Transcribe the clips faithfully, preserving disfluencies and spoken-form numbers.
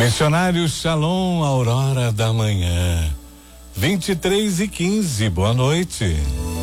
Missionário Shalom, Aurora da Manhã, vinte e três e quinze, boa noite.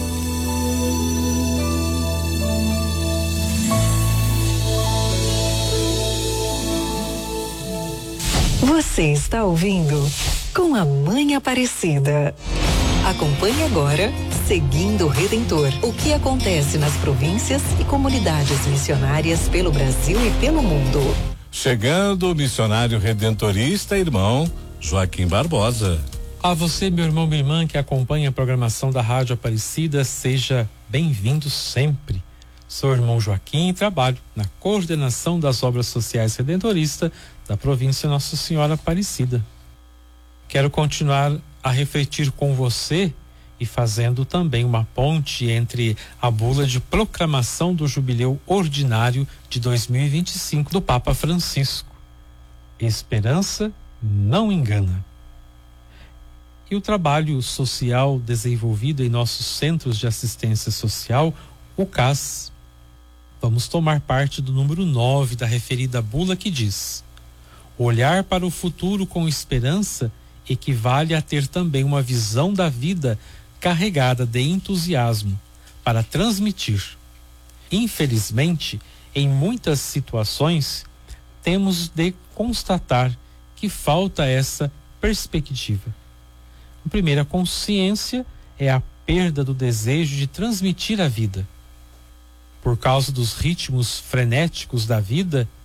Você está ouvindo Com a Mãe Aparecida. Acompanhe agora Seguindo o Redentor. O que acontece nas províncias e comunidades missionárias pelo Brasil e pelo mundo. Chegando o missionário redentorista, irmão Joaquim Barbosa. A você, meu irmão, minha irmã, que acompanha a programação da Rádio Aparecida, seja bem-vindo sempre. Sou o irmão Joaquim e trabalho na coordenação das obras sociais redentoristas da província Nossa Senhora Aparecida. Quero continuar a refletir com você e fazendo também uma ponte entre a bula de proclamação do jubileu ordinário de dois mil e vinte e cinco do Papa Francisco. Esperança não engana. E o trabalho social desenvolvido em nossos centros de assistência social, o C A S. Vamos tomar parte do número nove da referida bula que diz: olhar para o futuro com esperança equivale a ter também uma visão da vida carregada de entusiasmo para transmitir. Infelizmente, em muitas situações, temos de constatar que falta essa perspectiva. A primeira consciência é a perda do desejo de transmitir a vida. Por causa dos ritmos frenéticos da vida,